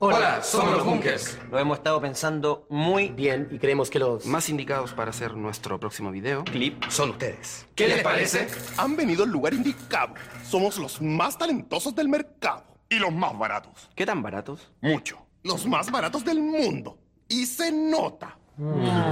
Hola, somos los Bunkers. Lo hemos estado pensando muy Bien, y creemos que los Más indicados para hacer nuestro próximo video clip. son ustedes. ¿Qué les parece? Han venido al lugar indicado. Somos los más talentosos del mercado. Y los más baratos. ¿Qué tan baratos? Mucho. Los más baratos del mundo. Y se nota.